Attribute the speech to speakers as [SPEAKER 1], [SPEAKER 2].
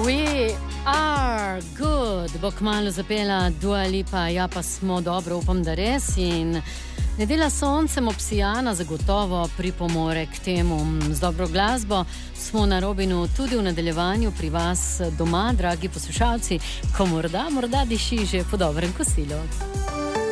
[SPEAKER 1] We are good, bo kmalu zapela Dua Lipa, ja pa smo dobro, upam, da res. In nedelja s soncem obsijana zagotovo pripomore k temu. Z dobro glasbo smo na Robinu tudi v nadaljevanju pri vas doma, dragi poslušalci, ko morda diši že po dobrem kosilu.